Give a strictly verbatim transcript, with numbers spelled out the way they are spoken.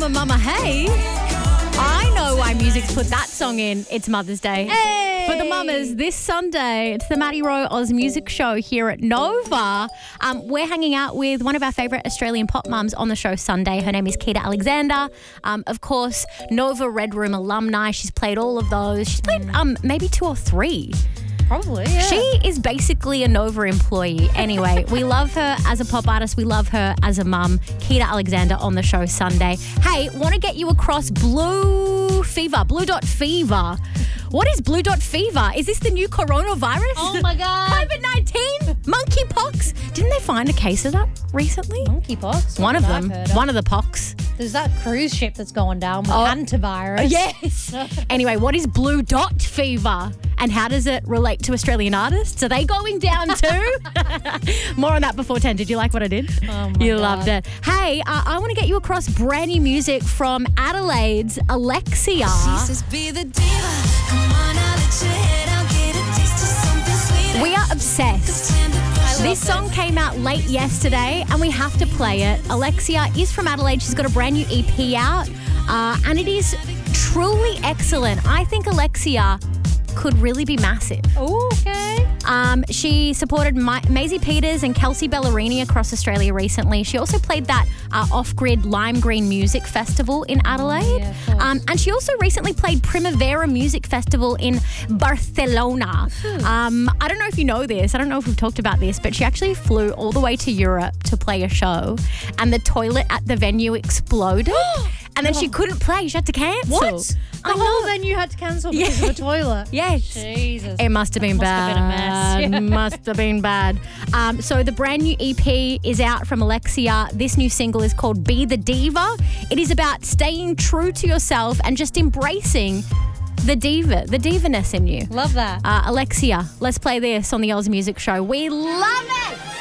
Mama, Mama, Hey. I know why music's put that song in. It's Mother's Day. Hey! For the mamas, this Sunday, it's the Maddie Rowe Oz Music Show here at Nova. Um, we're hanging out with one of our favourite Australian pop mums on the show Sunday. Her name is Keita Alexander. Um, of course, Nova Red Room alumni. She's played all of those. She's played um, maybe two or three. Probably, yeah. She is basically a Nova employee. Anyway, we love her as a pop artist. We love her as a mum. Keita Alexander on the show Sunday. Hey, want to get you across Blue Fever, Blue Dot Fever. What is Blue Dot Fever? Is this the new coronavirus? Oh my God. COVID nineteen? Monkeypox? Didn't they find a case of that recently? Monkeypox? One of I've them. heard of. One of the pox. There's that cruise ship that's going down with Oh. antivirus. Yes. Anyway, what is Blue Dot Fever? And how does it relate to Australian artists? Are they going down too? More on that before ten. Did you like what I did? Oh my You God. loved it. Hey, uh, I want to get you across brand new music from Adelaide's Alexia. Be the diva. Come on, I'll let your head out, get a taste of something sweet. We are obsessed. This song came out late yesterday and we have to play it. Alexia is from Adelaide. She's got a brand new E P out uh, and it is truly excellent. I think Alexia could really be massive. Oh, okay. Um, she supported Ma- Maisie Peters and Kelsey Ballerini across Australia recently. She also played that uh, off-grid Lime Green Music Festival in Adelaide. Yeah, of course. um, and she also recently played Primavera Music Festival in Barcelona. Um, I don't know if you know this. I don't know if we've talked about this, but she actually flew all the way to Europe to play a show and the toilet at the venue exploded. And then she couldn't play. She had to cancel. What? The I whole know. venue had to cancel because Yeah. of a toilet. Yes. Jesus. It must have been Must have bad. been a mess. Yeah. Must have been bad. Um, so the brand new E P is out from Alexia. This new single is called Be the Diva. It is about staying true to yourself and just embracing the diva, the divaness in you. Love that. Uh, Alexia, let's play this on the Oz Music Show. We love it.